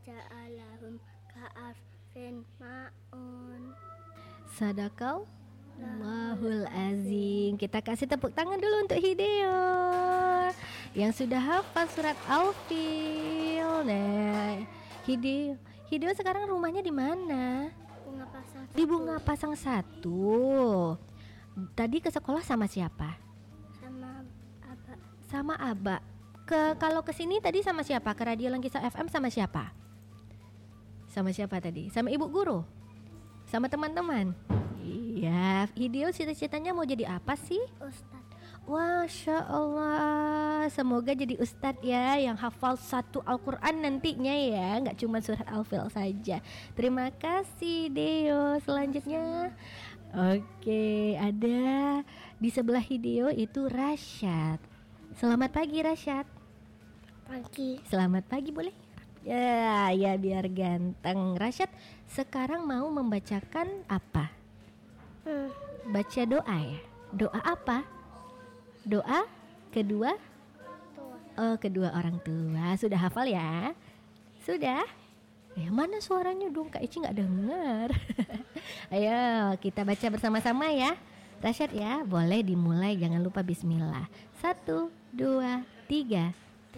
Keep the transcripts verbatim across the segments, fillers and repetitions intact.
faja'alahum ka'asfin ma'un. Sadaqal Allahul Azim. Kita kasih tepuk tangan dulu untuk Hideo yang sudah hafal surat Al-Fil. Nah, Hideo, Hideo sekarang rumahnya di mana? Bunga Pasang Di Bunga Pasang satu. Tadi ke sekolah sama siapa? sama Aba. Sama Aba. Ke kalau ke sini tadi sama siapa? Ke Radio Langkisa F M sama siapa? Sama siapa tadi? Sama ibu guru? Sama teman-teman? Iya. Hideo cita-citanya mau jadi apa sih? Ustad. Masya Allah. Semoga jadi ustadz ya, yang hafal satu Al-Quran nantinya ya, nggak cuma surat Al-Fil saja. Terima kasih Deo. Selanjutnya, oke, ada di sebelah Hideo itu Rasyad. Selamat pagi Rasyad. Pagi. Selamat pagi boleh? Ya, ya biar ganteng. Rasyad sekarang mau membacakan apa? Hmm. Baca doa ya. Doa apa? Doa kedua? Tua. Oh, kedua orang tua. Sudah hafal ya? Sudah? Ya, mana suaranya dong? Kak Ici nggak dengar. Ayo kita baca bersama-sama ya. Rasyad ya, boleh dimulai. Jangan lupa bismillah. Satu, dua, tiga.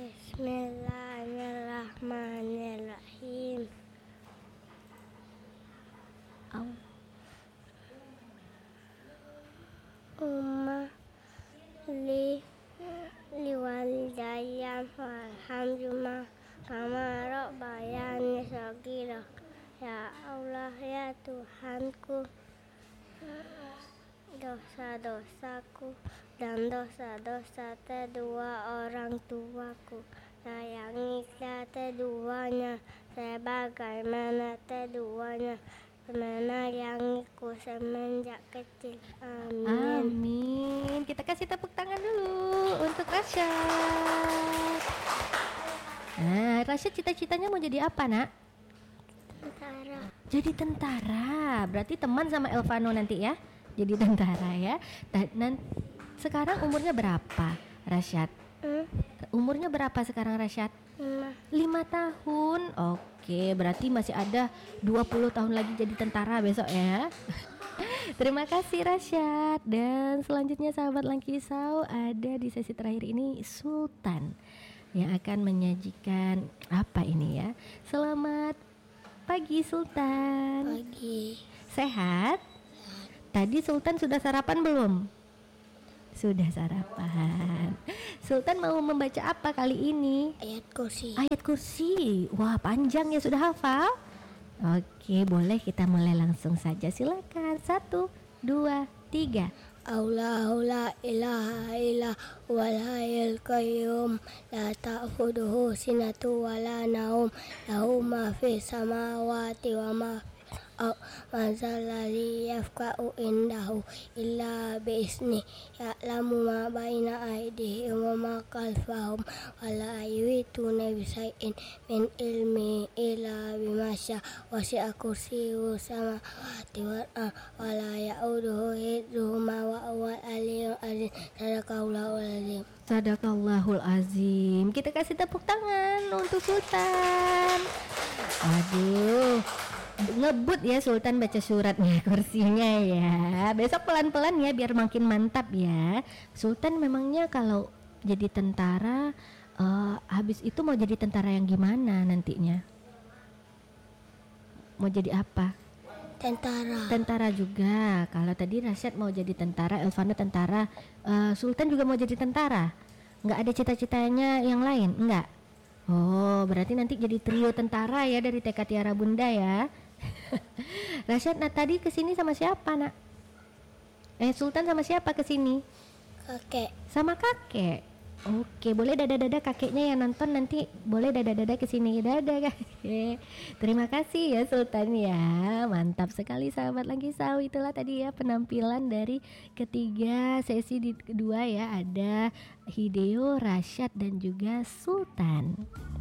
Bismillahirrahmanirrahim. Oh. Umma li liwalidayya walhamdulillah kama rabbayani shaghira. Ya Allah, ya Tuhanku, dosa-dosaku dan dosa-dosa kedua orang tuaku, sayangilah keduanya sebagaimana keduanya menayangiku semenjak kecil. Amin. Amin. Kita kasih tepuk tangan dulu untuk Rasyad. Nah, Rasyad cita-citanya mau jadi apa, Nak? Tentara. Jadi tentara. Berarti teman sama Elvano nanti ya. Jadi tentara ya. Dan sekarang umurnya berapa, Rasyad? Hmm? Umurnya berapa sekarang Rasyad? Lima. Lima tahun. Oke, berarti masih ada dua puluh tahun lagi jadi tentara besok ya. Terima kasih Rasyad. Dan selanjutnya sahabat Langkisau, ada di sesi terakhir ini Sultan yang akan menyajikan apa ini ya. Selamat pagi Sultan. Pagi. Sehat? Tadi Sultan sudah sarapan belum? Sudah sarapan. Sultan mau membaca apa kali ini? Ayat kursi. Ayat kursi. Wah, panjang ya, sudah hafal? Oke, boleh kita mulai langsung saja. Silakan. Satu, dua, tiga. Allahu la ilaha illa huwal hayyul qayyum la ta'khudhuhu sinatun wa la naum lahu ma fis samawati wa ma fil ardi yafqa'u indahu illa bi'izni ya'lamu ma baina aydihim wa ma khalfahum wa la yuhituna bi syai'in min ilmi illa bima syaa wasi'a kursiyyuhu samawati wal ardi wa la ya'uduhu hifdhuhuma wa huwal aliyyul azim. Sadaqallahul azim. Sadaqallahul azim. Kita kasih tepuk tangan untuk Sultan. Aduh, ngebut ya Sultan baca suratnya, kursinya ya. Besok pelan-pelan ya biar makin mantap ya. Sultan memangnya kalau jadi tentara uh, habis itu mau jadi tentara yang gimana nantinya? Mau jadi apa? Tentara. Tentara juga. Kalau tadi Rasyad mau jadi tentara, Elvano tentara, uh, Sultan juga mau jadi tentara. Nggak ada cita-citanya yang lain? Enggak? Oh, berarti nanti jadi trio tentara ya dari T K Tiara Bunda ya. Rasyad, nah tadi kesini sama siapa nak? Eh, Sultan sama siapa kesini? Kakek. Sama kakek. Oke, boleh dada-dada kakeknya yang nonton nanti boleh dada-dada kesini. Dada kakek. Terima kasih ya Sultan ya. Mantap sekali sahabat Langkisau. Itulah tadi ya penampilan dari ketiga sesi di kedua ya. Ada Hideo, Rasyad dan juga Sultan.